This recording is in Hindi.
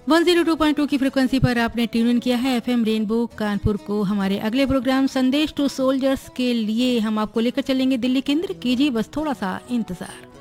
102.2 की फ्रिक्वेंसी पर आपने ट्यून इन किया है एफएम रेनबो कानपुर को। हमारे अगले प्रोग्राम संदेश टू सोल्जर्स के लिए हम आपको लेकर चलेंगे दिल्ली केंद्र। कीजिए बस थोड़ा सा इंतजार।